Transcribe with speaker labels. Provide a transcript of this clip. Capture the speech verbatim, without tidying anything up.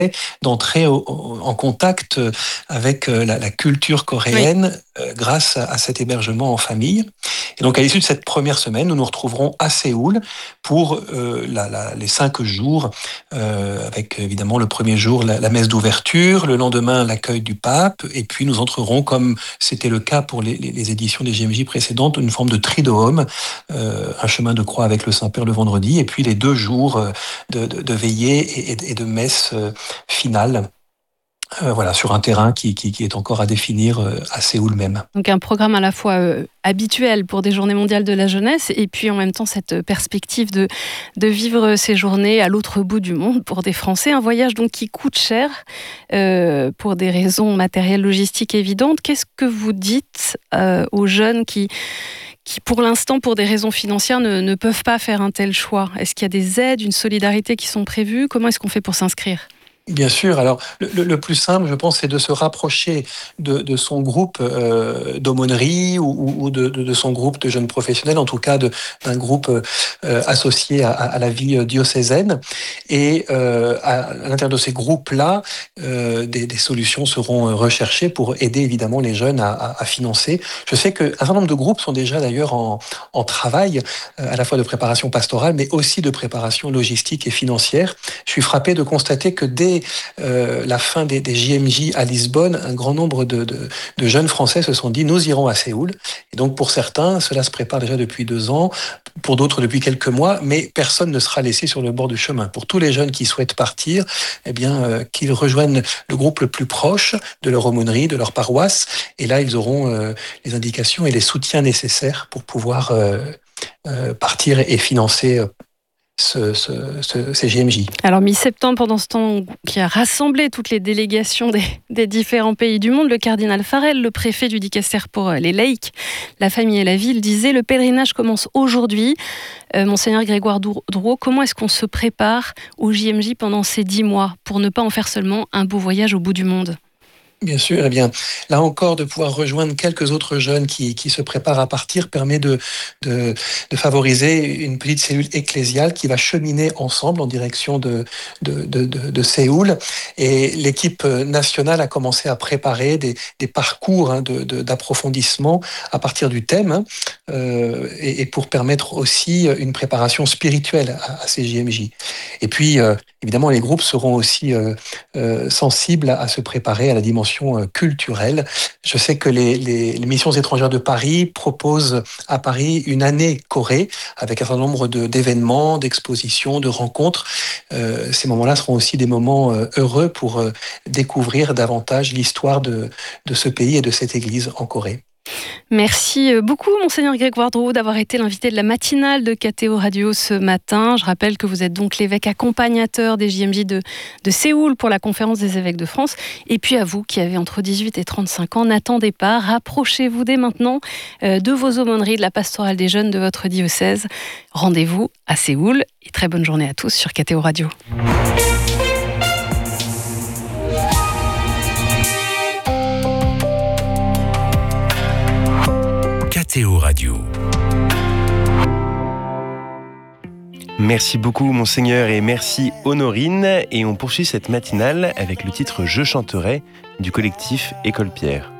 Speaker 1: d'entrer au, au, en contact avec la, la culture coréenne oui. euh, grâce à, à cet hébergement en famille. Et donc, à l'issue de cette première semaine, nous nous retrouverons à Séoul pour euh, la, la, les cinq jours, euh, avec évidemment le premier jour la, la messe d'ouverture, le lendemain l'accueil du pape, et puis nous entrerons, comme c'était le cas pour les, les, les éditions des J M J précédentes, une forme de triduum, euh, un chemin de croix avec le Saint-Père le vendredi, et puis les deux jours de, de, de veillée et, et de messe euh, finale. Euh, voilà, sur un terrain qui, qui, qui est encore à définir euh, à Séoul même.
Speaker 2: Donc un programme à la fois euh, habituel pour des journées mondiales de la jeunesse et puis en même temps cette perspective de, de vivre ces journées à l'autre bout du monde pour des Français. Un voyage donc qui coûte cher euh, pour des raisons matérielles, logistiques évidentes. Qu'est-ce que vous dites euh, aux jeunes qui... qui pour l'instant, pour des raisons financières, ne, ne peuvent pas faire un tel choix? Est-ce qu'il y a des aides, une solidarité qui sont prévues? Comment est-ce qu'on fait pour s'inscrire?
Speaker 1: Bien sûr. Alors, le, le plus simple, je pense, c'est de se rapprocher de, de son groupe euh, d'aumônerie ou, ou de, de, de son groupe de jeunes professionnels, en tout cas de, d'un groupe euh, associé à, à la vie diocésaine. Et euh, à, à l'intérieur de ces groupes-là, euh, des, des solutions seront recherchées pour aider évidemment les jeunes à, à, à financer. Je sais qu'un certain nombre de groupes sont déjà d'ailleurs en, en travail, à la fois de préparation pastorale, mais aussi de préparation logistique et financière. Je suis frappé de constater que dès Euh, la fin des, des J M J à Lisbonne, un grand nombre de, de, de jeunes Français se sont dit nous irons à Séoul. Et donc pour certains, cela se prépare déjà depuis deux ans, pour d'autres depuis quelques mois, mais personne ne sera laissé sur le bord du chemin. Pour tous les jeunes qui souhaitent partir, eh bien euh, qu'ils rejoignent le groupe le plus proche de leur aumônerie, de leur paroisse, et là ils auront euh, les indications et les soutiens nécessaires pour pouvoir euh, euh, partir et financer euh, Ce, ce, ce, ces J M J.
Speaker 2: Alors mi-septembre, pendant ce temps qui a rassemblé toutes les délégations des, des différents pays du monde, le cardinal Farrell, le préfet du Dicaster pour les laïcs, la famille et la ville, disait le pèlerinage commence aujourd'hui. Euh, Monseigneur Grégoire Drouot, comment est-ce qu'on se prépare au J M J pendant ces dix mois pour ne pas en faire seulement un beau voyage au bout du monde?
Speaker 1: Bien sûr, eh bien, là encore, de pouvoir rejoindre quelques autres jeunes qui, qui se préparent à partir permet de, de, de favoriser une petite cellule ecclésiale qui va cheminer ensemble en direction de, de, de, de, de Séoul. Et l'équipe nationale a commencé à préparer des, des parcours hein, de, de, d'approfondissement à partir du thème hein, euh, et, et pour permettre aussi une préparation spirituelle à, à ces J M J. Et puis, euh, évidemment, les groupes seront aussi euh, euh, sensibles à, à se préparer à la dimension culturelle. Je sais que les, les, les missions étrangères de Paris proposent à Paris une année Corée avec un certain nombre de, d'événements, d'expositions, de rencontres. Euh, ces moments-là seront aussi des moments euh, heureux pour euh, découvrir davantage l'histoire de, de ce pays et de cette église en Corée.
Speaker 2: Merci beaucoup, Monseigneur Grégoire Drouot, d'avoir été l'invité de la matinale de K T O Radio ce matin. Je rappelle que vous êtes donc l'évêque accompagnateur des J M J de, de Séoul pour la conférence des évêques de France. Et puis à vous qui avez entre dix-huit et trente-cinq ans, n'attendez pas, rapprochez-vous dès maintenant de vos aumôneries, de la pastorale des jeunes de votre diocèse. Rendez-vous à Séoul et très bonne journée à tous sur K T O Radio.
Speaker 3: K T O Radio. Merci beaucoup Monseigneur et merci Honorine. Et on poursuit cette matinale avec le titre Je chanterai du collectif École Pierre.